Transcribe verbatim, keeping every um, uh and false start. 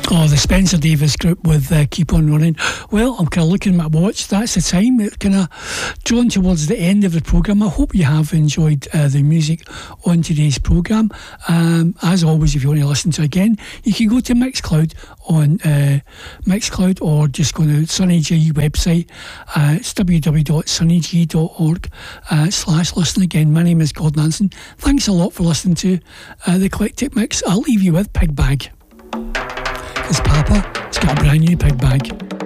Oh, the Spencer Davis group with uh, Keep On Running. Well, I'm kind of looking at my watch. That's the time. It's kind of drawn towards the end of the programme. I hope you have enjoyed uh, the music on today's programme. Um, as always, if you want to listen to it again, you can go to Mixcloud on uh, Mixcloud, or just go to Sunny G website. Uh, it's w w w dot sunny g dot org uh, slash listen again. My name is Gordon Hanson. Thanks a lot for listening to uh, the Eclectic Mix. I'll leave you with Pig Bag. It's Papa. It's got a brand new Pig Bag.